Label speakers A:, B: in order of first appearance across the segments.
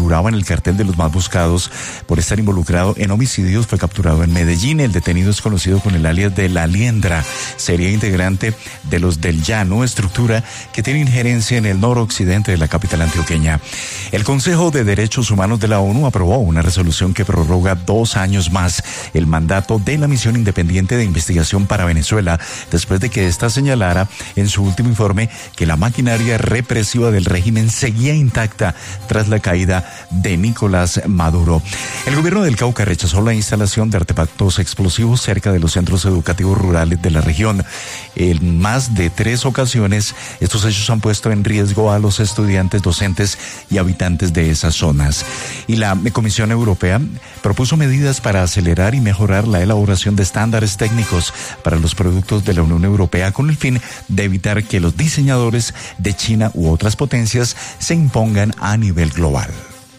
A: figuraba en el cartel de los más buscados por estar involucrado en homicidios, fue capturado en Medellín. El detenido es conocido con el alias de La Liendra. Sería integrante de los del Llano, estructura que tiene injerencia en el noroccidente de la capital antioqueña. El Consejo de Derechos Humanos de la ONU aprobó una resolución que prorroga 2 años más el mandato de la misión independiente de investigación para Venezuela, después de que ésta señalara en su último informe que la maquinaria represiva del régimen seguía intacta tras la caída de Nicolás Maduro. El gobierno del Cauca rechazó la instalación de artefactos explosivos cerca de los centros educativos rurales de la región. En más de 3 ocasiones, estos hechos han puesto en riesgo a los estudiantes, docentes y habitantes de esas zonas. Y la Comisión Europea propuso medidas para acelerar y mejorar la elaboración de estándares técnicos para los productos de la Unión Europea con el fin de evitar que los diseñadores de China u otras potencias se impongan a nivel global.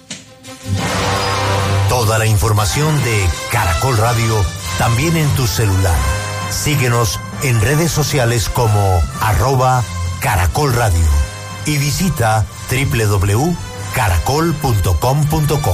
B: Toda la información de Caracol Radio también en tu celular. Síguenos en redes sociales como @Caracol Radio y visita www.caracol.com.co.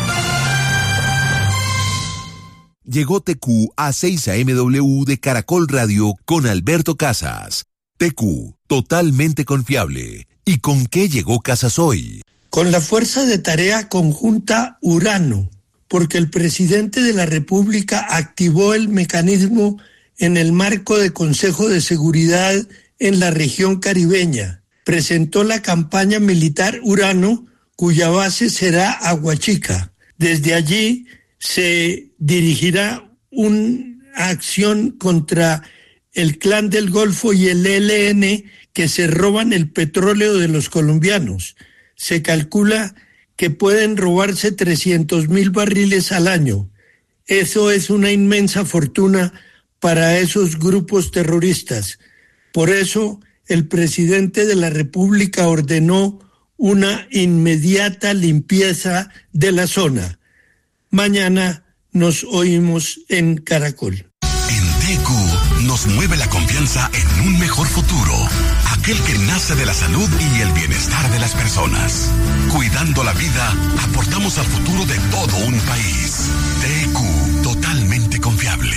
C: Llegó TQ a 6 AM de Caracol Radio con Alberto Casas. TQ, totalmente confiable. ¿Y con qué llegó Casas hoy?
D: Con la Fuerza de Tarea Conjunta Urano, porque el presidente de la República activó el mecanismo en el marco de Consejo de Seguridad en la región caribeña. Presentó la campaña militar Urano, cuya base será Aguachica. Desde allí se dirigirá una acción contra el Clan del Golfo y el ELN que se roban el petróleo de los colombianos. Se calcula que pueden robarse 300,000 barriles al año. Eso es una inmensa fortuna para esos grupos terroristas. Por eso, el presidente de la República ordenó una inmediata limpieza de la zona. Mañana nos oímos en Caracol.
E: En TQ nos mueve la confianza en un mejor futuro, aquel que nace de la salud y el bienestar de las personas. Cuidando la vida, aportamos al futuro de todo un país. TQ, totalmente confiable.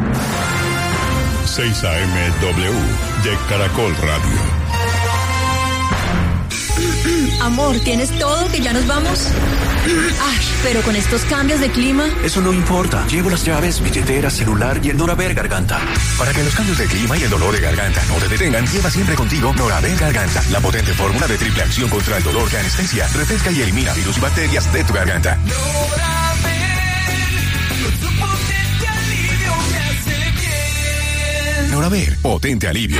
F: 6 AM de Caracol Radio.
G: Amor, ¿tienes todo que ya nos vamos? Ay, pero con estos cambios de clima...
H: Eso no importa. Llevo las llaves, billetera, celular y el Noraver Garganta. Para que los cambios de clima y el dolor de garganta no te detengan, lleva siempre contigo Noraver Garganta, la potente fórmula de triple acción contra el dolor que anestesia, refresca y elimina virus y bacterias de tu garganta. Noraver, potente alivio.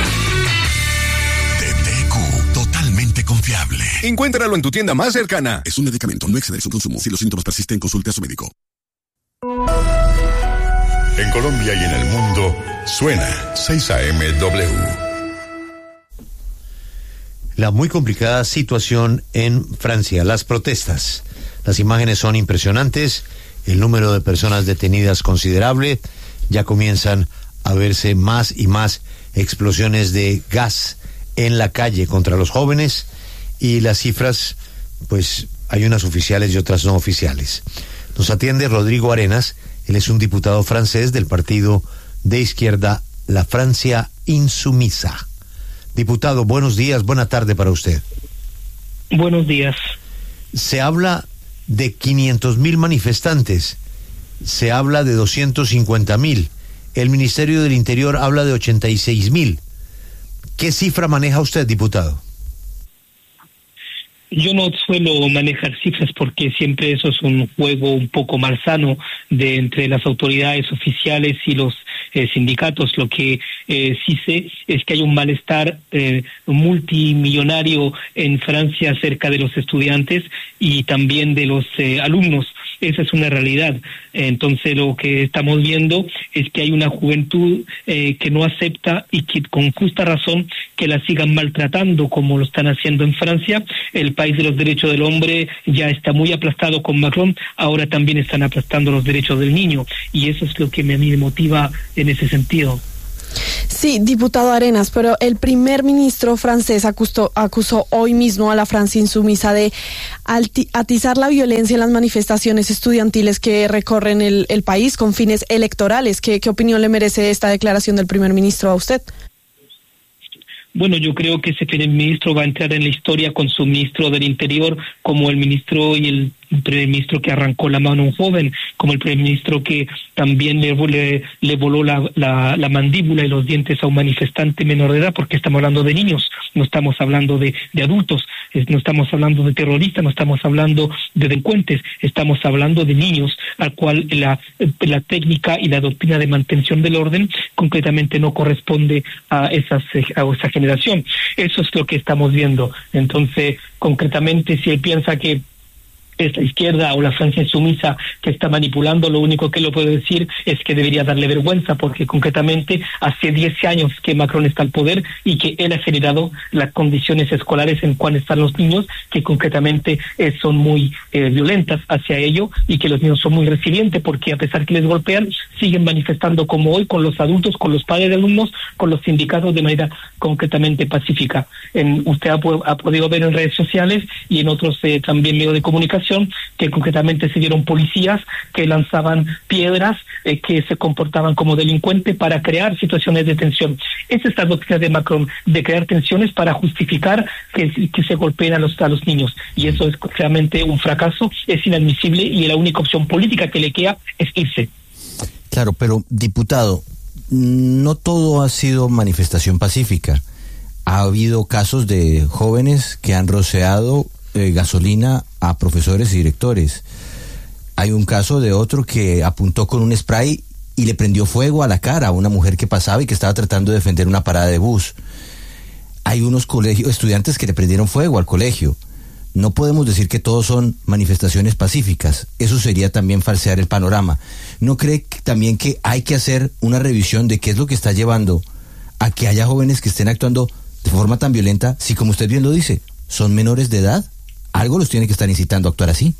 E: Totalmente confiable.
H: Encuéntralo en tu tienda más cercana.
I: Es un medicamento, no exceder su consumo. Si los síntomas persisten, consulte a su médico.
F: En Colombia y en el mundo, suena 6 AM.
J: La muy complicada situación en Francia, las protestas. Las imágenes son impresionantes, el número de personas detenidas considerable, ya comienzan a verse más y más explosiones de gas en la calle contra los jóvenes, y las cifras, pues hay unas oficiales y otras no oficiales. Nos atiende Rodrigo Arenas, él es un diputado francés del partido de izquierda La Francia Insumisa. Diputado, buenos días, buena tarde para usted.
K: Buenos días.
J: Se habla de 500,000 manifestantes, se habla de 250,000, el Ministerio del Interior habla de 86,000. ¿Qué cifra maneja usted, diputado?
K: Yo no suelo manejar cifras porque siempre eso es un juego un poco malsano de entre las autoridades oficiales y los sindicatos. Lo que sí sé es que hay un malestar multimillonario en Francia acerca de los estudiantes y también de los alumnos. Esa es una realidad. Entonces lo que estamos viendo es que hay una juventud que no acepta y que con justa razón que la sigan maltratando como lo están haciendo en Francia. El país de los derechos del hombre ya está muy aplastado con Macron, ahora también están aplastando los derechos del niño, y eso es lo que a mí me motiva en ese sentido.
L: Sí, diputado Arenas, pero el primer ministro francés acusó hoy mismo a la Francia insumisa de atizar la violencia en las manifestaciones estudiantiles que recorren el país con fines electorales. ¿Qué opinión le merece esta declaración del primer ministro a usted?
K: Bueno, yo creo que ese primer ministro va a entrar en la historia con su ministro del Interior como el ministro y el primer ministro que arrancó la mano a un joven, como el primer ministro que también le voló la mandíbula y los dientes a un manifestante menor de edad, porque estamos hablando de niños, no estamos hablando de adultos, no estamos hablando de terroristas, no estamos hablando de delincuentes, estamos hablando de niños, al cual la técnica y la doctrina de mantención del orden concretamente no corresponde a esa generación. Eso es lo que estamos viendo. Entonces, concretamente, si él piensa que es la izquierda o la Francia insumisa que está manipulando, lo único que lo puedo decir es que debería darle vergüenza, porque concretamente hace 10 años que Macron está al poder y que él ha generado las condiciones escolares en cuales están los niños, que concretamente son muy violentas hacia ello, y que los niños son muy resilientes, porque a pesar que les golpean, siguen manifestando como hoy con los adultos, con los padres de alumnos, con los sindicatos de manera concretamente pacífica. Usted ha podido ver en redes sociales y en otros también medios de comunicación que concretamente se vieron policías que lanzaban piedras, que se comportaban como delincuentes para crear situaciones de tensión. Esa es la doctrina de Macron, de crear tensiones para justificar que se golpeen a los niños. Y eso es realmente un fracaso, es inadmisible, y la única opción política que le queda es irse.
J: Claro, pero diputado, no todo ha sido manifestación pacífica. Ha habido casos de jóvenes que han rociado gasolina a profesores y directores. Hay un caso de otro que apuntó con un spray y le prendió fuego a la cara a una mujer que pasaba y que estaba tratando de defender una parada de bus. Hay unos estudiantes que le prendieron fuego al colegio. No podemos decir que todos son manifestaciones pacíficas. Eso sería también falsear el panorama. ¿No cree también que hay que hacer una revisión de qué es lo que está llevando a que haya jóvenes que estén actuando de forma tan violenta, si, como usted bien lo dice, son menores de edad? Algo los tiene que estar incitando a actuar así.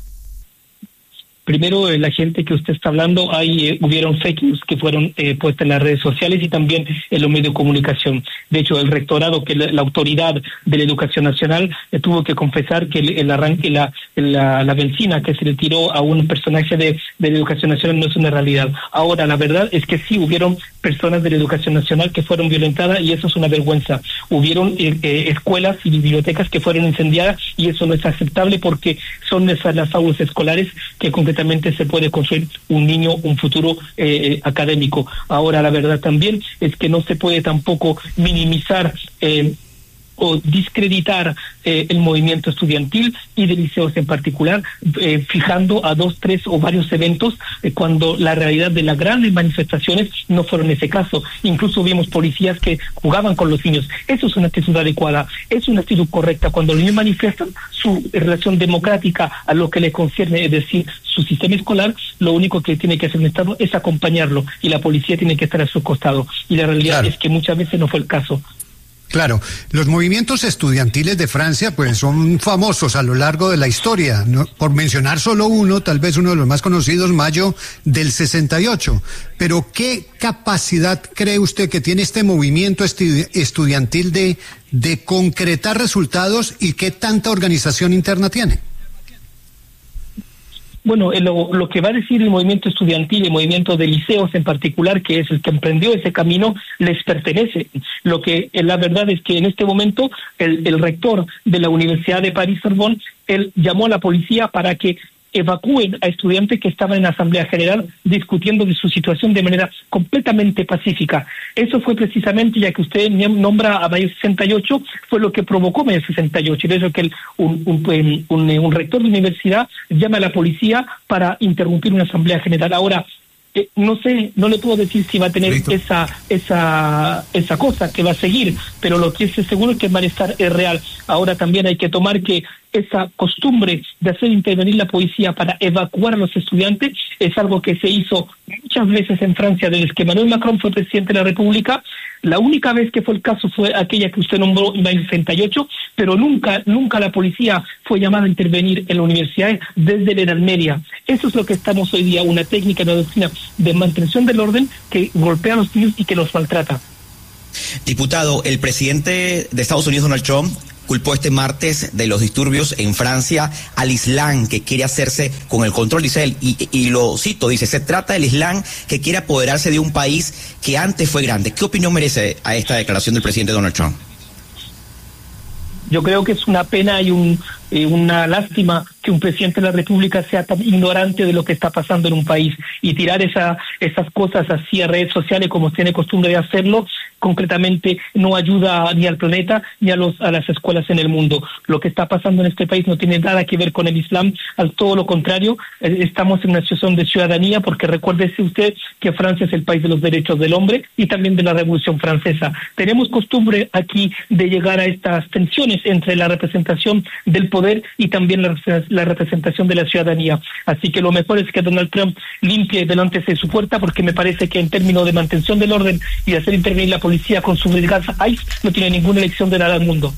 K: Primero, la gente que usted está hablando, hubieron fake news que fueron puestas en las redes sociales y también en los medios de comunicación. De hecho, el rectorado, que la autoridad de la educación nacional, tuvo que confesar que el arranque, la benzina que se le tiró a un personaje de la educación nacional no es una realidad. Ahora, la verdad es que sí hubieron personas de la educación nacional que fueron violentadas, y eso es una vergüenza. Hubieron escuelas y bibliotecas que fueron incendiadas, y eso no es aceptable, porque son las aulas escolares que concretamente se puede construir un niño, un futuro académico. Ahora, la verdad también es que no se puede tampoco minimizar o discreditar el movimiento estudiantil y de liceos en particular, fijando a 2, 3 o varios eventos, cuando la realidad de las grandes manifestaciones no fueron ese caso. Incluso vimos policías que jugaban con los niños. Eso es una actitud adecuada, es una actitud correcta. Cuando los niños manifiestan su relación democrática a lo que le concierne, es decir, su sistema escolar, lo único que tiene que hacer un Estado es acompañarlo, y la policía tiene que estar a su costado. Y la realidad es que muchas veces no fue el caso.
M: Claro, los movimientos estudiantiles de Francia pues son famosos a lo largo de la historia, ¿no? Por mencionar solo uno, tal vez uno de los más conocidos, Mayo del 68. Pero ¿qué capacidad cree usted que tiene este movimiento estudiantil de concretar resultados, y qué tanta organización interna tiene?
K: Bueno, lo que va a decir el movimiento estudiantil, el movimiento de liceos en particular, que es el que emprendió ese camino, les pertenece. Lo que la verdad es que en este momento el rector de la Universidad de París-Sorbonne, él llamó a la policía para que evacúen a estudiantes que estaban en la Asamblea General discutiendo de su situación de manera completamente pacífica. Eso fue precisamente, ya que usted nombra a Mayo 68, fue lo que provocó Mayo 68. Y de eso que un rector de universidad llama a la policía para interrumpir una Asamblea General. Ahora, no sé, no le puedo decir si va a tener esa cosa que va a seguir, pero lo que es seguro es que el malestar es real. Ahora también hay que tomar que esa costumbre de hacer intervenir la policía para evacuar a los estudiantes es algo que se hizo muchas veces en Francia desde que Emmanuel Macron fue presidente de la República. La única vez que fue el caso fue aquella que usted nombró en el 68, pero nunca la policía fue llamada a intervenir en la universidad desde la Edad Media. Eso es lo que estamos hoy día, una técnica, una doctrina de mantención del orden que golpea a los niños y que los maltrata.
N: Diputado, el presidente de Estados Unidos, Donald Trump, culpó este martes de los disturbios en Francia al Islam que quiere hacerse con el control de Israel. Y lo cito, dice, se trata del Islam que quiere apoderarse de un país que antes fue grande. ¿Qué opinión merece a esta declaración del presidente Donald Trump?
K: Yo creo que es una pena y una lástima que un presidente de la República sea tan ignorante de lo que está pasando en un país y tirar esas cosas así a redes sociales como tiene costumbre de hacerlo, concretamente no ayuda ni al planeta ni a las escuelas en el mundo. Lo que está pasando en este país no tiene nada que ver con el Islam, al todo lo contrario, estamos en una situación de ciudadanía, porque recuérdese usted que Francia es el país de los derechos del hombre y también de la Revolución Francesa. Tenemos costumbre aquí de llegar a estas tensiones entre la representación del poder y también la representación de la ciudadanía. Así que lo mejor es que Donald Trump limpie delante de su puerta, porque me parece que en términos de mantención del orden y de hacer intervenir la policía con su venganza ICE no tiene ninguna elección de nada al mundo.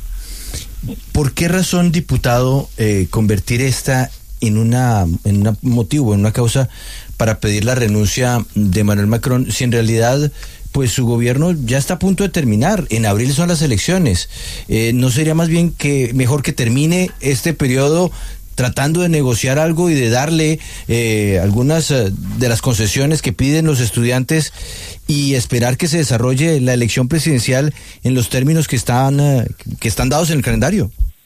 O: ¿Por qué razón, diputado, convertir esta en un motivo, en una causa para pedir la renuncia de Emmanuel Macron, si en realidad pues su gobierno ya está a punto de terminar? En abril son las elecciones. ¿No sería más bien que mejor que termine este periodo tratando de negociar algo y de darle algunas de las concesiones que piden los estudiantes y esperar que se desarrolle la elección presidencial en los términos que están dados en el calendario?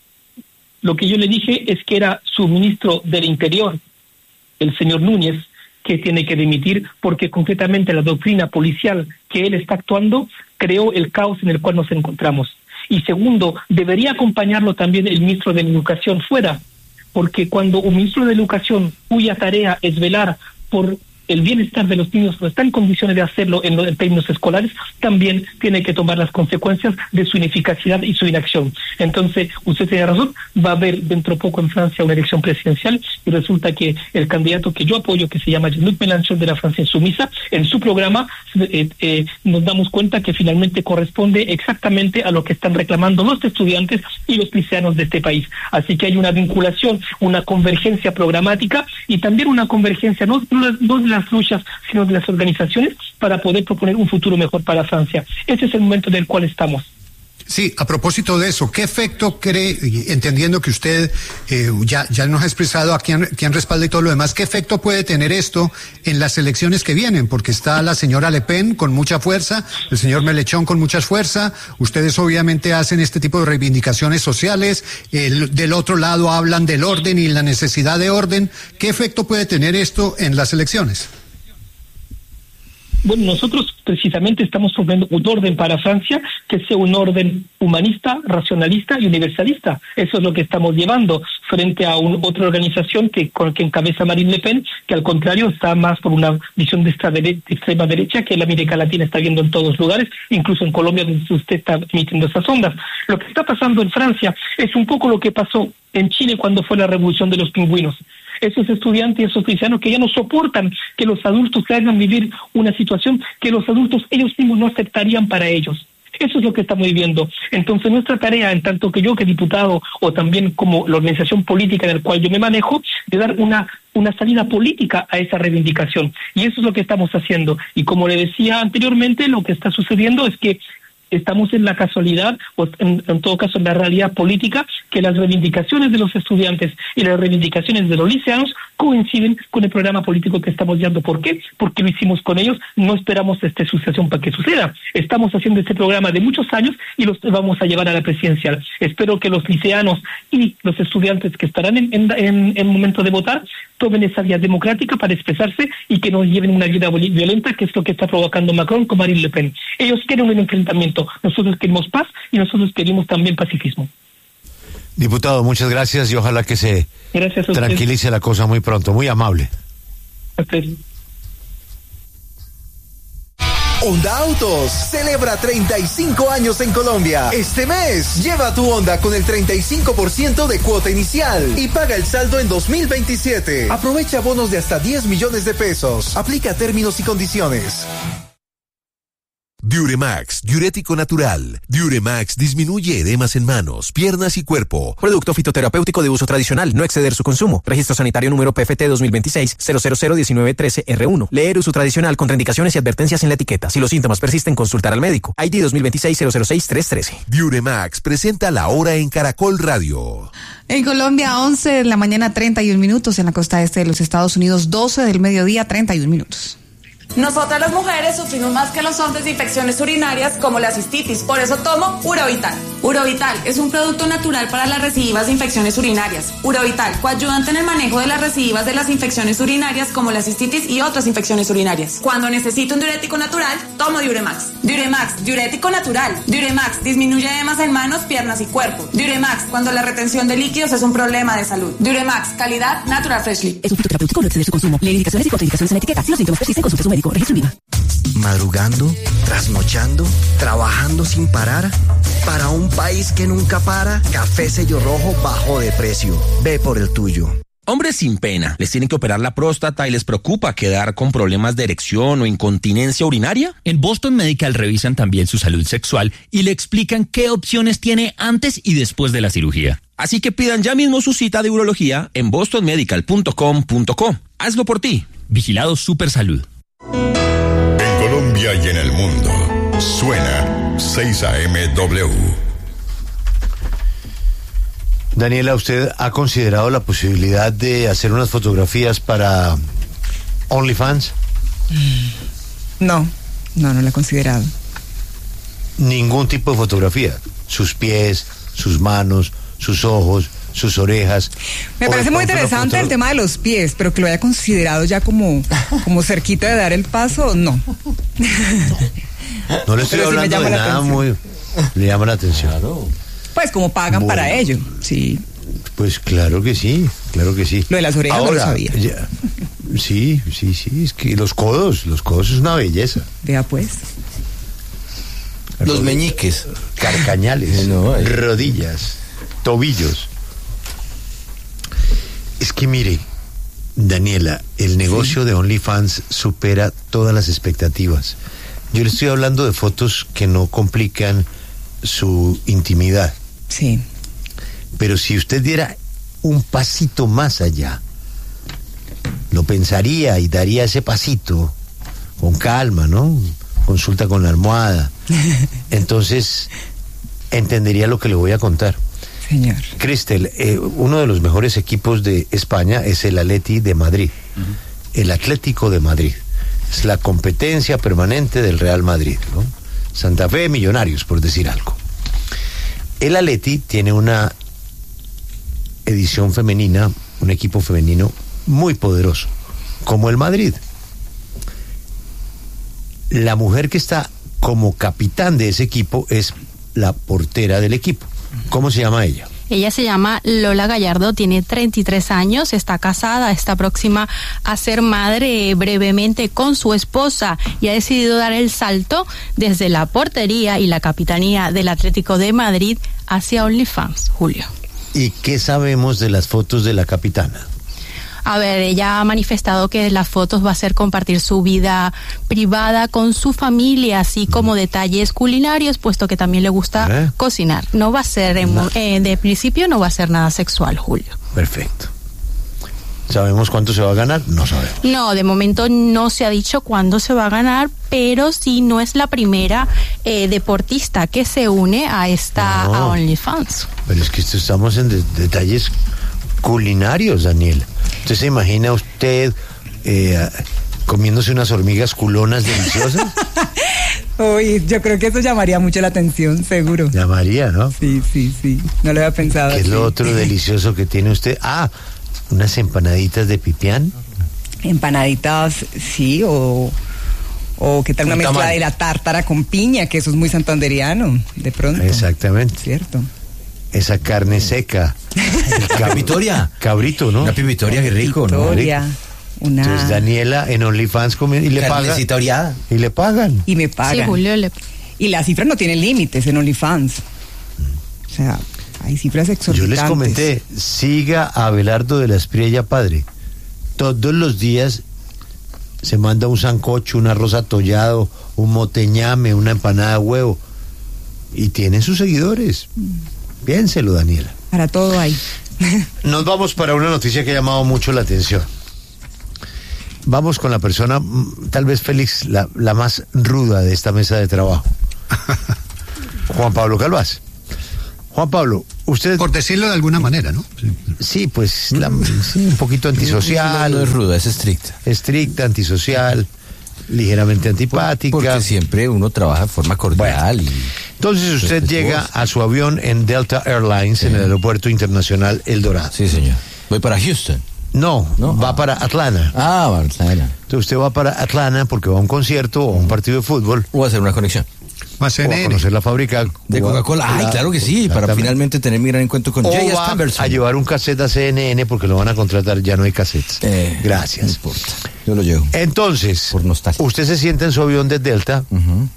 K: Lo que yo le dije es que era su ministro del Interior, el señor Núñez, que tiene que dimitir, porque concretamente la doctrina policial que él está actuando creó el caos en el cual nos encontramos. Y segundo, debería acompañarlo también el ministro de Educación fuera, porque cuando un ministro de Educación cuya tarea es velar por el bienestar de los niños no está en condiciones de hacerlo en términos escolares, también tiene que tomar las consecuencias de su ineficacidad y su inacción. Entonces, usted tiene razón, va a haber dentro poco en Francia una elección presidencial y resulta que el candidato que yo apoyo, que se llama Jean-Luc Mélenchon de la Francia Insumisa, en su programa nos damos cuenta que finalmente corresponde exactamente a lo que están reclamando los estudiantes y los liceanos de este país. Así que hay una vinculación, una convergencia programática y también una convergencia no de las luchas, sino de las organizaciones para poder proponer un futuro mejor para Francia. Ese es el momento en el cual estamos.
M: Sí, a propósito de eso, ¿qué efecto cree, entendiendo que usted ya nos ha expresado a quién respalda y todo lo demás, qué efecto puede tener esto en las elecciones que vienen? Porque está la señora Le Pen con mucha fuerza, el señor Mélenchon con mucha fuerza, ustedes obviamente hacen este tipo de reivindicaciones sociales, del otro lado hablan del orden y la necesidad de orden. ¿Qué efecto puede tener esto en las elecciones?
K: Bueno, nosotros precisamente estamos proponiendo un orden para Francia que sea un orden humanista, racionalista y universalista. Eso es lo que estamos llevando frente a otra organización que encabeza Marine Le Pen, que al contrario está más por una visión de extrema derecha que la América Latina está viendo en todos lugares, incluso en Colombia, donde usted está emitiendo esas ondas. Lo que está pasando en Francia es un poco lo que pasó en Chile cuando fue la revolución de los pingüinos. Esos estudiantes y esos cristianos que ya no soportan que los adultos le hagan vivir una situación que los adultos ellos mismos no aceptarían para ellos. Eso es lo que estamos viviendo. Entonces nuestra tarea, en tanto que yo que diputado o también como la organización política en la cual yo me manejo, de dar una salida política a esa reivindicación. Y eso es lo que estamos haciendo. Y como le decía anteriormente, lo que está sucediendo es que estamos en la casualidad, o en todo caso en la realidad política, que las reivindicaciones de los estudiantes y las reivindicaciones de los liceanos coinciden con el programa político que estamos llevando. ¿Por qué? Porque lo hicimos con ellos, no esperamos esta sucesión para que suceda. Estamos haciendo este programa de muchos años y los vamos a llevar a la presidencial. Espero que los liceanos y los estudiantes que estarán en momento de votar tomen esa vía democrática para expresarse y que no lleven una vida violenta, que es lo que está provocando Macron con Marine Le Pen. Ellos quieren un enfrentamiento, nosotros queremos paz y nosotros queremos también pacifismo.
J: Diputado, muchas gracias y ojalá que se tranquilice la cosa muy pronto. Muy amable.
P: Honda Autos celebra 35 años en Colombia. Este mes, lleva tu Honda con el 35% de cuota inicial y paga el saldo en 2027. Aprovecha bonos de hasta 10 millones de pesos. Aplica términos y condiciones.
C: Diuremax, diurético natural. Diuremax disminuye edemas en manos, piernas y cuerpo.
Q: Producto fitoterapéutico de uso tradicional, no exceder su consumo. Registro sanitario número PFT 2026-0001913-R1. Leer uso tradicional, contraindicaciones y advertencias en la etiqueta. Si los síntomas persisten, consultar al médico. ID 2026-006-313.
C: Diuremax presenta La Hora en Caracol Radio.
R: En Colombia, 11 de la mañana, 31 minutos. En la costa este de los Estados Unidos, 12 del mediodía, 31 minutos.
S: Nosotras las mujeres sufrimos más que los hombres de infecciones urinarias como la cistitis, por eso tomo Urovital. Urovital es un producto natural para las recidivas de infecciones urinarias. Urovital, coayudante en el manejo de las recidivas de las infecciones urinarias como la cistitis y otras infecciones urinarias. Cuando necesito un diurético natural, tomo Diuremax. Diuremax, diurético natural. Diuremax, disminuye edemas en manos, piernas y cuerpo. Diuremax, cuando la retención de líquidos es un problema de salud. Diuremax, calidad Natural Freshly.
T: Es un fitoterapéutico, no exceder su consumo. Lee indicaciones y contraindicaciones en la etiqueta. Si los síntomas persisten, consulte a su médico. Registro INVIMA.
U: Madrugando, trasnochando, trabajando sin parar. Para un país que nunca para, Café Sello Rojo bajó de precio. Ve por el tuyo.
V: Hombres sin pena, ¿les tienen que operar la próstata y les preocupa quedar con problemas de erección o incontinencia urinaria?
W: En Boston Medical revisan también su salud sexual y le explican qué opciones tiene antes y después de la cirugía.
V: Así que pidan ya mismo su cita de urología en bostonmedical.com.co. Hazlo por ti.
W: Vigilado Supersalud.
F: En Colombia y en el mundo, suena 6AMW.
J: Daniela, ¿usted ha considerado la posibilidad de hacer unas fotografías para OnlyFans?
R: No la he considerado.
J: Ningún tipo de fotografía. Sus pies, sus manos, sus ojos, sus orejas.
R: Me parece muy interesante el tema de los pies, pero que lo haya considerado ya como cerquita de dar el paso, no.
J: No le estoy hablando de nada muy... Le llama la atención. Claro.
R: Pues como pagan para ello, sí.
J: Pues claro que sí.
R: Lo de las orejas ahora, no lo sabía.
J: Sí, es que los codos es una belleza.
R: Vea pues.
O: Los meñiques.
J: Carcañales, rodillas, tobillos. Es que mire, Daniela, el negocio de OnlyFans supera todas las expectativas. Yo le estoy hablando de fotos que no complican su intimidad.
R: Sí.
J: Pero si usted diera un pasito más allá, lo pensaría y daría ese pasito con calma, ¿no? Consulta con la almohada. Entonces, entendería lo que le voy a contar.
R: Señor.
J: Cristel, uno de los mejores equipos de España es el Atleti de Madrid. El Atlético de Madrid. Es la competencia permanente del Real Madrid, ¿no? Santa Fe, Millonarios, por decir algo. El Atleti tiene una edición femenina, un equipo femenino muy poderoso, como el Madrid. La mujer que está como capitán de ese equipo es la portera del equipo. ¿Cómo se llama ella?
X: Ella se llama Lola Gallardo, tiene 33 años, está casada, está próxima a ser madre brevemente con su esposa y ha decidido dar el salto desde la portería y la capitanía del Atlético de Madrid hacia OnlyFans, Julio.
J: ¿Y qué sabemos de las fotos de la capitana?
X: A ver, ella ha manifestado que las fotos va a ser compartir su vida privada con su familia, así como detalles culinarios, puesto que también le gusta cocinar. No va a ser, de principio no va a ser nada sexual, Julio.
J: Perfecto. ¿Sabemos cuánto se va a ganar? No sabemos.
X: No, de momento no se ha dicho cuándo se va a ganar, pero sí no es la primera deportista que se une a a OnlyFans.
J: Pero es que estamos en detalles culinarios, Daniel. ¿Usted se imagina usted comiéndose unas hormigas culonas deliciosas?
R: Uy, yo creo que eso llamaría mucho la atención, seguro.
J: Llamaría, ¿no?
R: Sí. No lo había pensado.
J: ¿Qué es lo otro delicioso que tiene usted? Unas empanaditas de pipián.
R: Empanaditas, sí, o qué tal una mezcla de la tártara con piña, que eso es muy santanderiano, de pronto.
J: Exactamente.
R: Cierto.
J: Esa carne seca.
O: Pipitoria.
J: Cabrito, ¿no?
O: Una pipitoria, qué rico, ¿no?
J: Entonces Daniela en OnlyFans y le pagan. Y le pagan.
R: Y me pagan.
X: Sí, Julio
R: Y las cifras no tienen límites en OnlyFans. O sea, hay cifras exorbitantes.
J: Yo les comenté, siga a Abelardo de la Espriella Padre. Todos los días se manda un sancocho, un arroz atollado, un moteñame, una empanada de huevo, y tiene sus seguidores. Piénselo, Daniela.
R: Para todo hay.
J: Nos vamos para una noticia que ha llamado mucho la atención. Vamos con la persona, tal vez Félix, la más ruda de esta mesa de trabajo. Juan Pablo Calvás. Juan Pablo, usted...
M: Por decirlo de alguna manera, ¿no?
J: Sí, pues sí, un poquito antisocial.
O: No es ruda, es estricta.
J: Estricta, antisocial, ligeramente antipática.
O: Porque siempre uno trabaja de forma cordial.
J: Bueno, entonces usted llega a su avión en Delta Airlines, en el aeropuerto internacional El Dorado.
O: Sí, señor. Voy para Houston.
J: No, va para Atlanta.
O: Va a Atlanta.
J: Entonces usted va para Atlanta porque va a un concierto o a un partido de fútbol.
O: O a hacer una conexión.
J: O a conocer la fábrica
O: de Coca-Cola. Ay, claro que sí, para finalmente tener mi gran encuentro con J.S. Pemberton.
J: A llevar un cassette a CNN porque lo van a contratar, ya no hay cassettes. Gracias.
O: No importa, yo lo llevo.
J: Entonces, usted se sienta en su avión de Delta,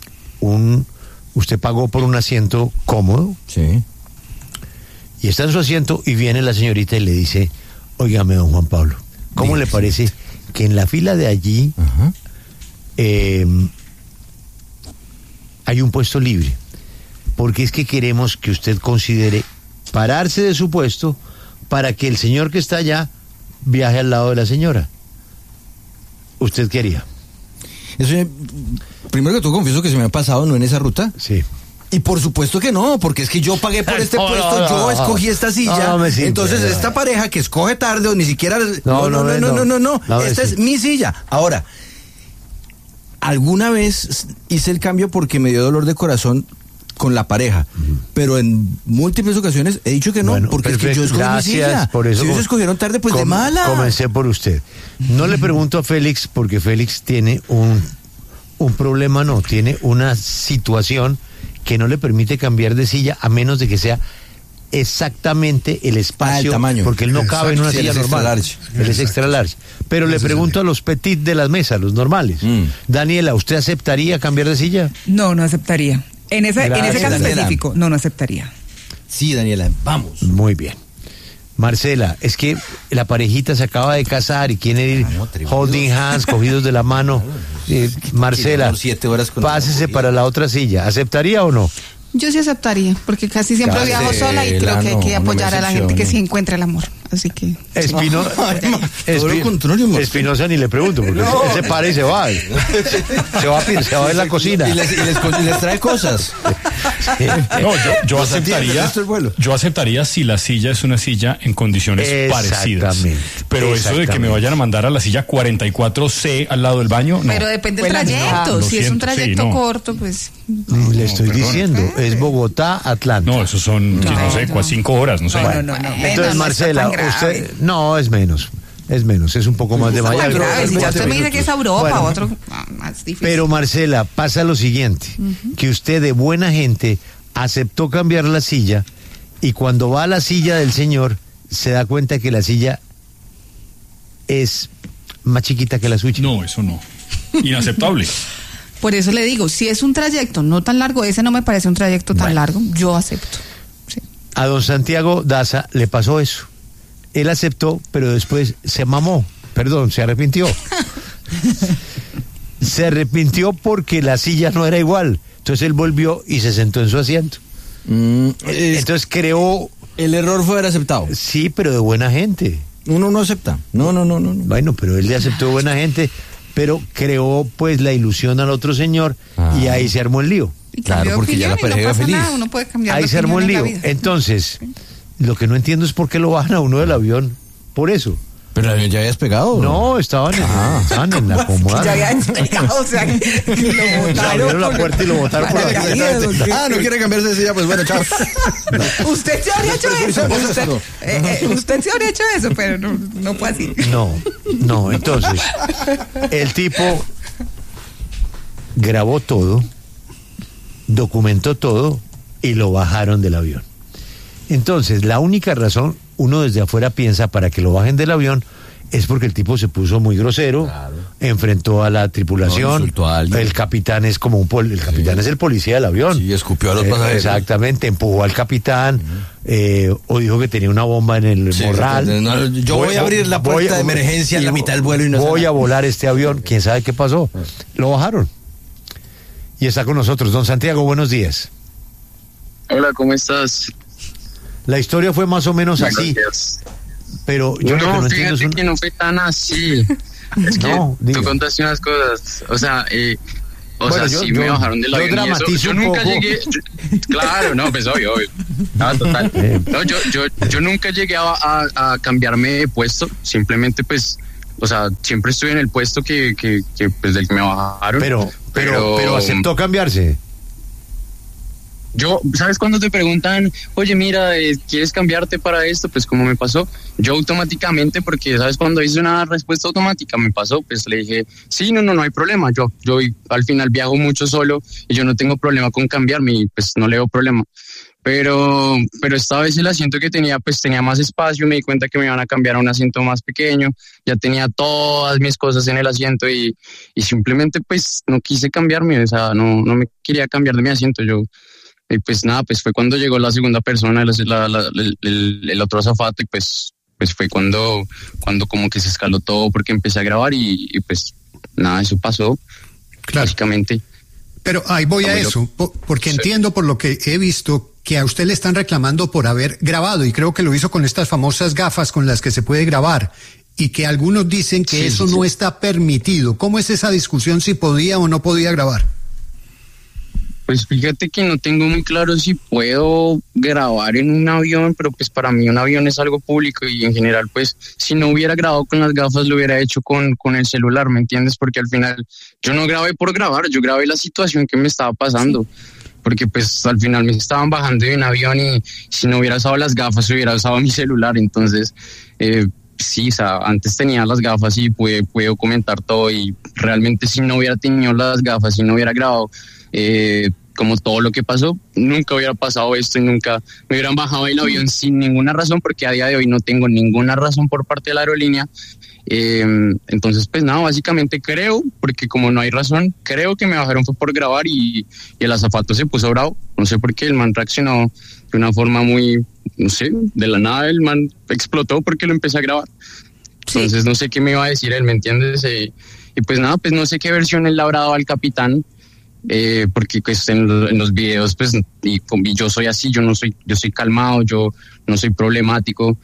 J: usted pagó por un asiento cómodo.
O: Sí.
J: Y está en su asiento y viene la señorita y le dice, óigame, don Juan Pablo, ¿cómo le parece que en la fila de allí hay un puesto libre? Porque es que queremos que usted considere pararse de su puesto para que el señor que está allá viaje al lado de la señora. ¿Usted qué haría?
O: Eso, primero que todo, confieso que se me ha pasado, no en esa ruta.
J: Sí.
O: Y por supuesto que no, porque es que yo pagué por este puesto, yo escogí esta silla. Entonces esta pareja que escoge tarde o ni siquiera... No. Esta es mi silla. Ahora, alguna vez hice el cambio porque me dio dolor de corazón con la pareja, pero en múltiples ocasiones he dicho que no, porque es que yo escogí mi silla.
J: Por eso
O: si ellos escogieron tarde, pues de mala.
J: Comencé por usted. No le pregunto a Félix porque Félix tiene un problema, tiene una situación que no le permite cambiar de silla a menos de que sea exactamente el espacio,
O: el tamaño,
J: porque él no cabe en una silla normal. Él es extra large. Pero le pregunto a los petit de las mesas, los normales. Daniela, ¿usted aceptaría cambiar de silla?
R: No aceptaría. En ese caso específico, no aceptaría.
O: Sí, Daniela, vamos.
J: Muy bien. Marcela, es que la parejita se acaba de casar y quiere ir holding hands, cogidos de la mano. Marcela,
O: 7 horas con
J: pásese para la otra silla. ¿Aceptaría o no?
A: Yo sí aceptaría, porque casi siempre viajo sola y creo que hay que apoyar a la gente que sí encuentra el amor. Así que...
J: Espinosa ni le pregunto, porque él se para y se va. Se va a ver la cocina.
O: Y les trae cosas.
B: No, yo aceptaría si la silla es una silla en condiciones parecidas. Pero eso de que me vayan a mandar a la silla 44C al lado del baño, no.
A: Pero depende del trayecto. Si es un trayecto corto, pues...
J: Le estoy diciendo, es Bogotá, Atlanta.
B: No, eso son, 5 horas, no sé.
J: No. Entonces, Marcela, usted... No, es menos, es un poco más de Miami.
A: Si ya usted me dice que es Europa, otro más difícil.
J: Pero Marcela, pasa lo siguiente, que usted de buena gente aceptó cambiar la silla y cuando va a la silla del señor se da cuenta que la silla es más chiquita que la suya.
B: No, eso no. Inaceptable.
A: Por eso le digo, si es un trayecto no tan largo, ese no me parece un trayecto tan largo, yo acepto. Sí.
J: A don Santiago Daza le pasó eso. Él aceptó, pero después se arrepintió. Se arrepintió porque la silla no era igual. Entonces él volvió y se sentó en su asiento. Entonces creó...
O: El error fue haber aceptado.
J: Sí, pero de buena gente.
O: Uno no acepta. No.
J: Bueno, pero él le aceptó de buena gente, pero creó pues la ilusión al otro señor y ahí se armó el lío.
O: Claro, porque ya la pareja era feliz.
A: Uno puede cambiar
J: ahí se armó el lío. Entonces, lo que no entiendo es por qué lo bajan a uno del avión. Por eso.
O: ¿Pero el avión ya habías pegado?
J: No, estaban en la acomodada.
R: Ya habían pegado, o sea, que lo botaron.
J: Abrieron la puerta y lo botaron por la
O: no quiere cambiarse de silla, pues bueno, chao.
R: Usted se habría hecho eso. Usted se habría hecho eso, pero no fue así.
J: No, entonces, el tipo grabó todo, documentó todo y lo bajaron del avión. Entonces, la única razón, uno desde afuera piensa, para que lo bajen del avión, es porque el tipo se puso muy grosero, enfrentó a la tripulación, el capitán es como el capitán es el policía del avión.
O: Sí, escupió a los pasajeros.
J: Exactamente, empujó al capitán, o dijo que tenía una bomba en el morral.
O: Yo voy a abrir la puerta de emergencia en la mitad del vuelo y no
J: voy a volar este avión, quién sabe qué pasó. Lo bajaron. Y está con nosotros, don Santiago, buenos días.
D: Hola, ¿cómo estás?
J: La historia fue más o menos así.
D: Gracias.
J: Pero yo
D: no fíjate que no fue tan así. Es que tú contaste unas cosas. O sea, sí me bajaron del avión. Yo nunca llegué. Claro, no, pues obvio. No, total. No, yo nunca llegué a cambiarme de puesto. Simplemente, pues, o sea, siempre estuve en el puesto que pues del que me bajaron.
J: Pero aceptó cambiarse.
D: Yo, ¿sabes cuando te preguntan, oye, mira, ¿quieres cambiarte para esto? Pues como me pasó, yo automáticamente, porque, ¿sabes? Cuando hice una respuesta automática me pasó, pues le dije, sí, no hay problema. Yo al final viajo mucho solo y yo no tengo problema con cambiarme y pues no le veo problema. Pero esta vez el asiento que tenía, pues tenía más espacio, me di cuenta que me iban a cambiar a un asiento más pequeño, ya tenía todas mis cosas en el asiento y simplemente pues no quise cambiarme, o sea, no me quería cambiar de mi asiento, y pues nada, pues fue cuando llegó la segunda persona, el otro azafato, y pues fue cuando como que se escaló todo porque empecé a grabar y pues nada, eso pasó, básicamente.
M: Pero ahí voy a eso, porque entiendo por lo que he visto que a usted le están reclamando por haber grabado, y creo que lo hizo con estas famosas gafas con las que se puede grabar, y que algunos dicen que eso no está permitido. ¿Cómo es esa discusión si podía o no podía grabar?
D: Pues fíjate que no tengo muy claro si puedo grabar en un avión, pero pues para mí un avión es algo público y en general pues si no hubiera grabado con las gafas lo hubiera hecho con el celular, ¿me entiendes? Porque al final yo no grabé por grabar, yo grabé la situación que me estaba pasando, porque pues al final me estaban bajando de un avión y si no hubiera usado las gafas hubiera usado mi celular, entonces sí, o sea, antes tenía las gafas y pude documentar todo y realmente si no hubiera tenido las gafas, si no hubiera grabado como todo lo que pasó, nunca hubiera pasado esto y nunca me hubieran bajado del avión sin ninguna razón, porque a día de hoy no tengo ninguna razón por parte de la aerolínea. Entonces pues nada, básicamente creo, porque como no hay razón, creo que me bajaron fue por grabar y el azafato se puso bravo, no sé por qué, el man reaccionó de una forma muy, no sé, de la nada el man explotó porque lo empecé a grabar. Entonces no sé qué me iba a decir él, ¿me entiendes? Y pues nada, pues no sé qué versión él le habrá dado al capitán, porque pues en los videos pues y yo soy así, yo soy calmado, yo no soy problemático,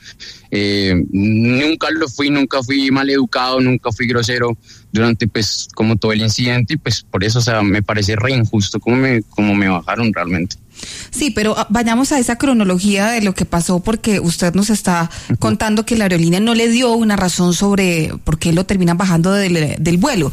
D: nunca fui maleducado, nunca fui grosero durante pues como todo el incidente y pues por eso, o sea, me parece re injusto como me bajaron realmente.
A: Sí, pero vayamos a esa cronología de lo que pasó, porque usted nos está contando que la aerolínea no le dio una razón sobre por qué lo terminan bajando del vuelo.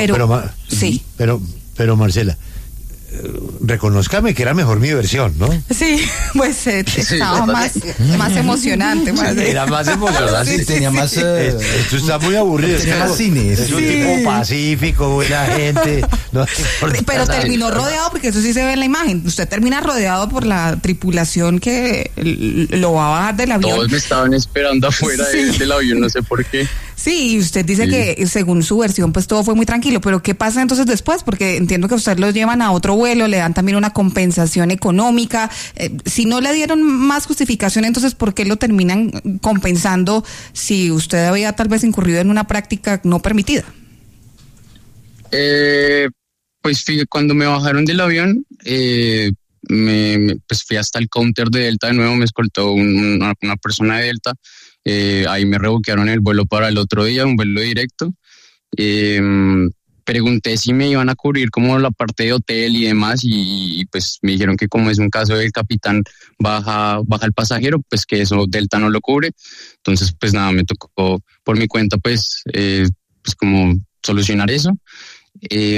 J: Pero Marcela, reconózcame que era mejor mi versión, ¿no?
A: Sí, pues estaba más emocionante.
J: Era más emocionante.
O: Sí, tenía más...
J: esto está muy aburrido.
O: Tenía más cine.
J: Es un tipo pacífico, buena gente. No,
A: pero terminó rodeado, porque eso sí se ve en la imagen. Usted termina rodeado por la tripulación que lo va a bajar del avión.
D: Todos me estaban esperando afuera del avión, no sé por qué.
A: Sí, y usted dice que según su versión pues todo fue muy tranquilo, pero ¿qué pasa entonces después? Porque entiendo que usted lo llevan a otro vuelo, le dan también una compensación económica, si no le dieron más justificación, entonces ¿por qué lo terminan compensando si usted había tal vez incurrido en una práctica no permitida?
D: Pues cuando me bajaron del avión, pues fui hasta el counter de Delta de nuevo, me escoltó una persona de Delta. Ahí me revoquearon el vuelo para el otro día, un vuelo directo. Pregunté si me iban a cubrir como la parte de hotel y demás y pues me dijeron que como es un caso del capitán baja el pasajero, pues que eso Delta no lo cubre. Entonces pues nada, me tocó por mi cuenta pues como solucionar eso. Y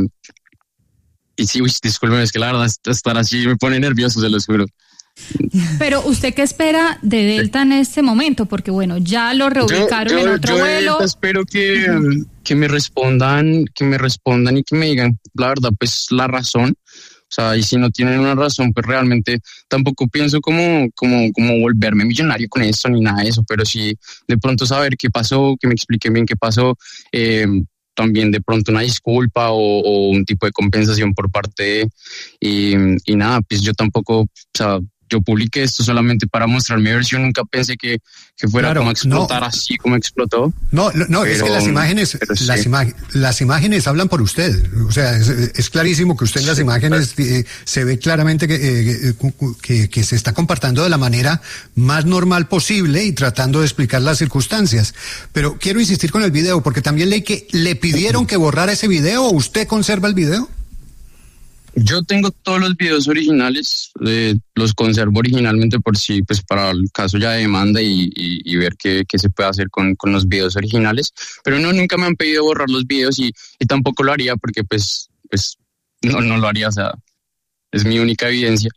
D: sí, discúlpeme, es que la verdad estar así me pone nervioso, se lo juro.
X: Pero ¿usted qué espera de Delta en este momento? Porque bueno, ya lo reubicaron en otro vuelo.
D: Yo espero que me respondan y que me digan la verdad, pues la razón, O sea, y si no tienen una razón, pues realmente tampoco pienso como volverme millonario con esto ni nada de eso, pero sí de pronto saber qué pasó, que me expliquen bien qué pasó, también de pronto una disculpa o un tipo de compensación por parte de, y nada, pues yo tampoco, o sea, yo publiqué esto solamente para mostrar mi versión, nunca pensé que fuera como a explotar así como explotó.
M: No, pero, es que las imágenes hablan por usted, o sea, es clarísimo que usted en las imágenes se ve claramente que se está comportando de la manera más normal posible y tratando de explicar las circunstancias. Pero quiero insistir con el video, porque también leí que le pidieron que borrara ese video, ¿o usted conserva el video?
D: Yo tengo todos los videos originales, los conservo originalmente por si, pues para el caso ya de demanda y ver qué se puede hacer con los videos originales, pero nunca me han pedido borrar los videos y tampoco lo haría porque pues no lo haría, o sea, es mi única evidencia.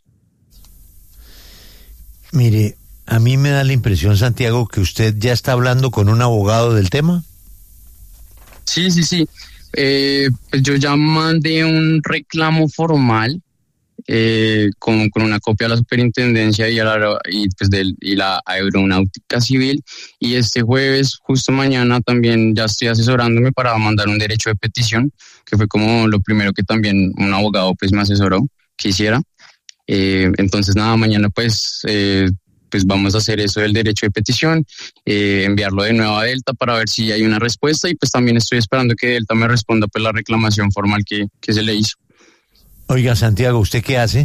J: Mire, a mí me da la impresión, Santiago, que usted ya está hablando con un abogado del tema.
D: Sí. Pues yo ya mandé un reclamo formal con una copia a la superintendencia y la aeronáutica civil, y este jueves, justo mañana, también ya estoy asesorándome para mandar un derecho de petición, que fue como lo primero que también un abogado pues me asesoró que hiciera. Entonces nada, mañana pues vamos a hacer eso del derecho de petición, enviarlo de nuevo a Delta para ver si hay una respuesta, y pues también estoy esperando que Delta me responda pues la reclamación formal que se le hizo.
J: Oiga, Santiago, ¿usted qué hace?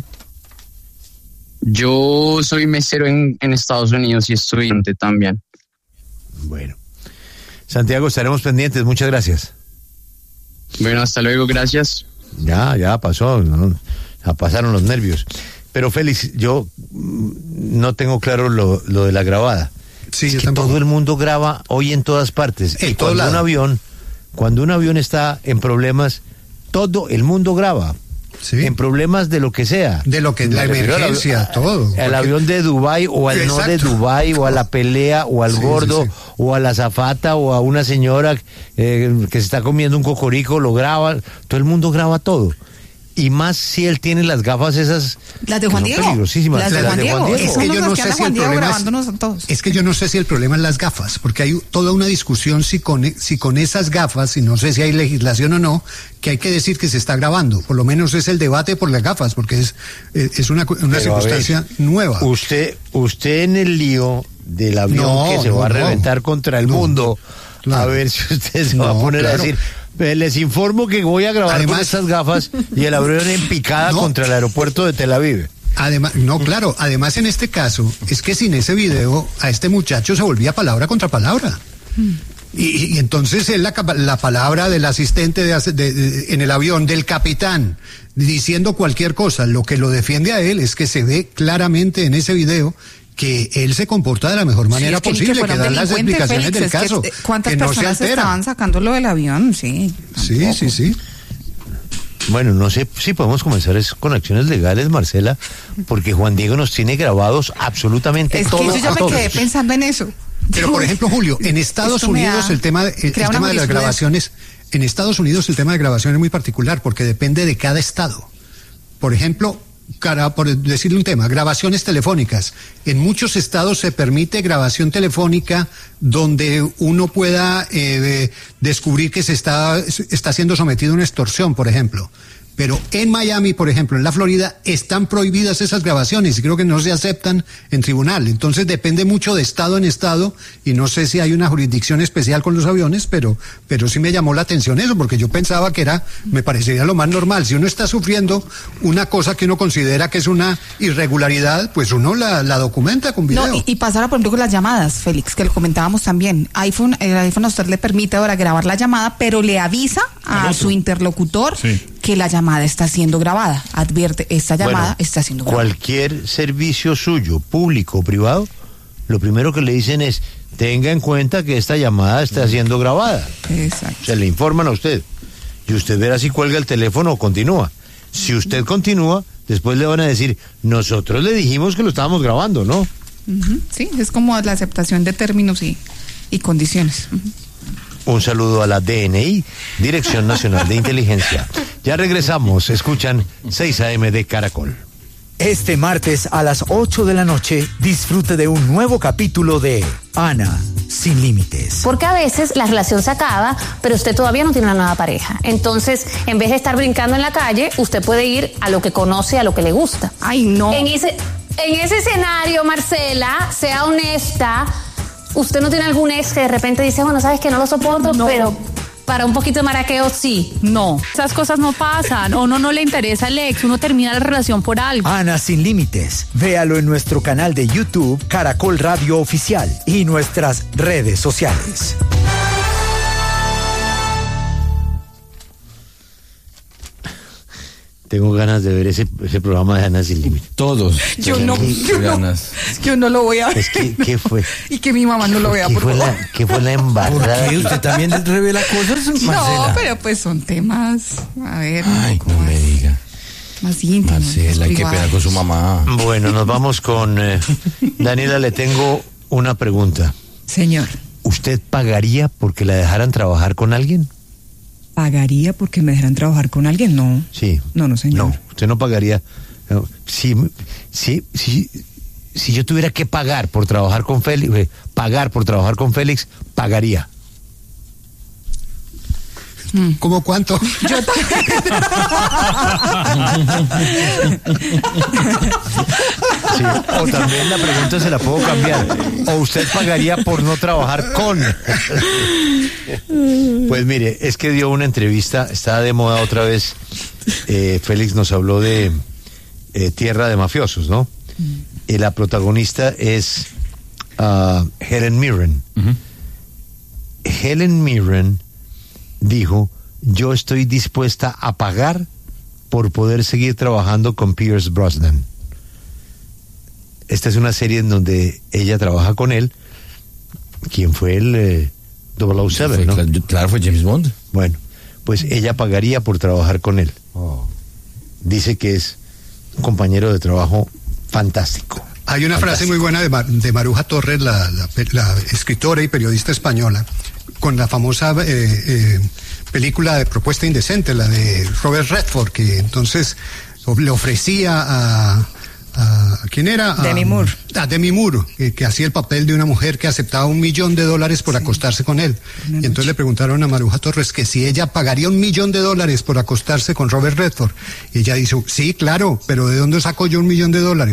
D: Yo soy mesero en Estados Unidos y estudiante también.
J: Bueno, Santiago, estaremos pendientes, muchas gracias.
D: Bueno, hasta luego, gracias.
J: Ya pasó, ya pasaron los nervios. Pero Félix, yo no tengo claro lo de la grabada.
M: Sí,
J: es que todo el mundo graba hoy en todas partes. Y cuando un avión está en problemas, todo el mundo graba. Sí. En problemas de lo que sea.
M: De lo que la emergencia, todo.
J: Al avión de Dubái o al no de Dubái, o a la pelea, o al gordo, o a la azafata, o a una señora que se está comiendo un cocorico, lo graba. Todo el mundo graba todo. Y más si él tiene las gafas esas.
A: Las de Juan Diego.
J: Peligrosísimas.
A: Las de Juan Diego.
M: Es que yo no sé si el problema es que yo no sé si el problema es las gafas, porque hay toda una discusión si con esas gafas, y no sé si hay legislación o no, que hay que decir que se está grabando. Por lo menos es el debate por las gafas, porque es una circunstancia nueva.
J: Usted en el lío del avión que se va a reventar contra el mundo, a ver si usted se va a poner a decir. Les informo que voy a grabar con estas gafas y el avión en picada contra el aeropuerto de Tel Aviv.
M: Además en este caso, es que sin ese video, a este muchacho se volvía palabra contra palabra. Y entonces es la palabra del asistente en el avión, del capitán, diciendo cualquier cosa. Lo que lo defiende a él es que se ve claramente en ese video que él se comporta de la mejor manera posible, que dan las explicaciones del caso.
A: ¿Cuántas
M: que no
A: personas estaban sacándolo del avión? Sí.
M: Sí.
J: Bueno, no sé si podemos comenzar con acciones legales, Marcela, porque Juan Diego nos tiene grabados absolutamente todos.
A: Es que yo ya me quedé pensando en eso.
M: Pero, por ejemplo, Julio, en Estados Unidos el tema de las grabaciones, en Estados Unidos el tema de grabación es muy particular, porque depende de cada estado. Por ejemplo, por decirle un tema, grabaciones telefónicas. En muchos estados se permite grabación telefónica donde uno pueda descubrir que se está siendo sometido a una extorsión, por ejemplo. Pero en Miami, por ejemplo, en la Florida, están prohibidas esas grabaciones y creo que no se aceptan en tribunal. Entonces depende mucho de estado en estado, y no sé si hay una jurisdicción especial con los aviones, pero sí me llamó la atención eso, porque yo pensaba que me parecería lo más normal. Si uno está sufriendo una cosa que uno considera que es una irregularidad, pues uno la documenta con video.
A: No, y pasara, por ejemplo, con las llamadas, Félix, que lo comentábamos también. El iPhone a usted le permite ahora grabar la llamada, pero le avisa a su interlocutor que la llamada está siendo grabada. Advierte, esta llamada está siendo grabada.
J: Cualquier servicio suyo, público o privado, lo primero que le dicen es: tenga en cuenta que esta llamada está siendo grabada.
A: Exacto.
J: Se le informan a usted. Y usted verá si cuelga el teléfono o continúa. Si usted continúa, después le van a decir: nosotros le dijimos que lo estábamos grabando, ¿no?
A: Sí, es como la aceptación de términos y condiciones.
J: Un saludo a la DNI, Dirección Nacional de Inteligencia. Ya regresamos, escuchan 6 AM de Caracol.
E: Este martes a las 8 de la noche, disfrute de un nuevo capítulo de Ana sin límites.
G: Porque a veces la relación se acaba, pero usted todavía no tiene una nueva pareja. Entonces, en vez de estar brincando en la calle, usted puede ir a lo que conoce, a lo que le gusta.
A: Ay, no.
G: En ese escenario, Marcela, sea honesta. Usted no tiene algún ex que de repente dice, bueno, sabes que no lo soporto, pero para un poquito de maraqueo, sí.
X: No, esas cosas no pasan. O no le interesa el ex, uno termina la relación por algo.
E: Ana sin límites. Véalo en nuestro canal de YouTube, Caracol Radio Oficial, y nuestras redes sociales.
J: Tengo ganas de ver ese programa de Ana sin límites.
O: Todos.
A: Yo no lo voy a ver.
J: Es que, ¿qué fue?
A: Y que mi mamá no lo vea, por favor.
J: ¿Qué fue la embarrada?
O: ¿Por qué? ¿Usted también revela cosas, Marcela?
A: No, pero pues son temas, a ver.
O: Ay, no me diga.
A: Más íntimos.
O: Marcela, qué pena con su mamá.
J: Bueno, nos vamos con... Daniela, le tengo una pregunta.
R: Señor.
J: ¿Usted pagaría porque la dejaran trabajar con alguien?
R: ¿Pagaría porque me dejaran trabajar con alguien? No.
J: Sí.
R: No, señor.
J: No, usted no pagaría. No. Si yo tuviera que pagar por trabajar con Félix, pagaría.
M: ¿Cómo cuánto?
J: Sí, o también la pregunta se la puedo cambiar. ¿O usted pagaría por no trabajar con? Pues mire, es que dio una entrevista, está de moda otra vez. Félix nos habló de Tierra de Mafiosos, ¿no? Y la protagonista es Helen Mirren. Helen Mirren dijo, yo estoy dispuesta a pagar por poder seguir trabajando con Pierce Brosnan. Esta es una serie en donde ella trabaja con él, quien fue el 007, ¿no?
O: Claro, fue James Bond.
J: Bueno, pues ella pagaría por trabajar con él. Dice que es un compañero de trabajo fantástico.
M: Hay una frase muy buena de Maruja Torres, la escritora y periodista española, con la famosa película de Propuesta Indecente, la de Robert Redford, que entonces le ofrecía a ¿quién era?
R: Demi Moore.
M: A Demi Moore, que hacía el papel de una mujer que aceptaba $1 millón por acostarse con él. Y entonces le preguntaron a Maruja Torres que si ella pagaría $1 millón por acostarse con Robert Redford. Y ella dice, sí, claro, pero ¿de dónde saco yo $1 millón?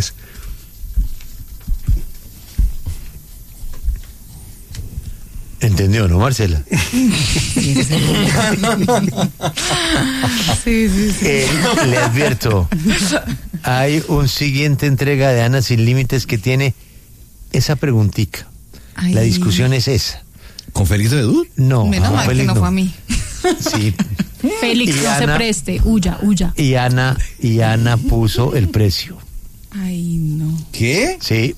J: ¿Entendió, no, Marcela?
A: Sí.
J: Le advierto, hay un siguiente entrega de Ana sin límites que tiene esa preguntica. La discusión es esa.
O: ¿Con Félix de Bedú?
J: No.
A: Menos mal que no fue a mí.
J: Sí.
X: Félix, no se preste, huya.
J: Y Ana puso el precio.
A: Ay, no.
O: ¿Qué?
J: Sí.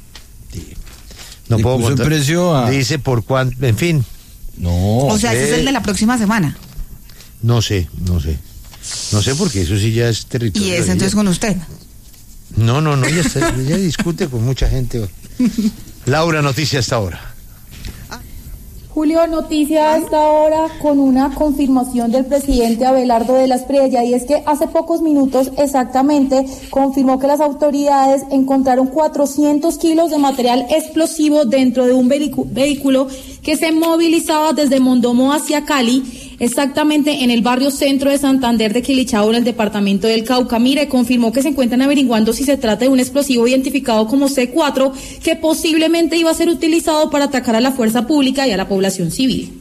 J: No puedo
O: contar.
J: El precio dice por cuánto, en fin.
O: No.
A: O sea, ese es el de la próxima semana.
J: No sé porque eso sí ya es territorio.
A: ¿Y es entonces con usted?
J: No, ella discute con mucha gente. Laura, noticia hasta ahora.
H: Julio, noticia hasta ahora con una confirmación del presidente Abelardo de la Espriella, y es que hace pocos minutos exactamente confirmó que las autoridades encontraron 400 kilos de material explosivo dentro de un vehículo que se movilizaba desde Mondomo hacia Cali, exactamente en el barrio centro de Santander de Quilichao, en el departamento del Cauca. Mire, confirmó que se encuentran averiguando si se trata de un explosivo identificado como C4, que posiblemente iba a ser utilizado para atacar a la fuerza pública y a la población civil.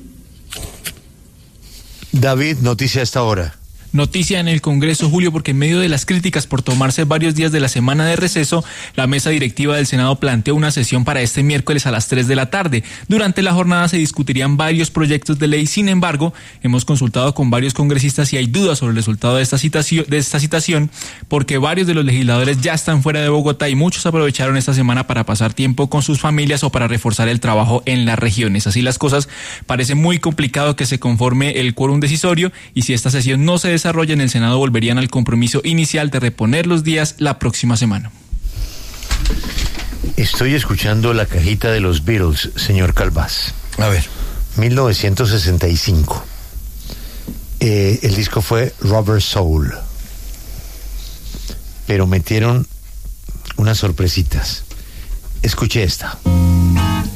J: David, noticia hasta ahora.
I: Noticia en el Congreso, Julio, porque en medio de las críticas por tomarse varios días de la semana de receso, la mesa directiva del Senado planteó una sesión para este miércoles a las 3 de la tarde. Durante la jornada se discutirían varios proyectos de ley. Sin embargo, hemos consultado con varios congresistas y hay dudas sobre el resultado de esta citación, porque varios de los legisladores ya están fuera de Bogotá y muchos aprovecharon esta semana para pasar tiempo con sus familias o para reforzar el trabajo en las regiones. Así las cosas, parece muy complicado que se conforme el quórum decisorio, y si esta sesión no se desarrolla en el Senado, volverían al compromiso inicial de reponer los días la próxima semana.
J: Estoy escuchando la cajita de los Beatles, señor Calvás.
O: A ver.
J: 1965. El disco fue Rubber Soul, pero metieron unas sorpresitas. Escuche esta.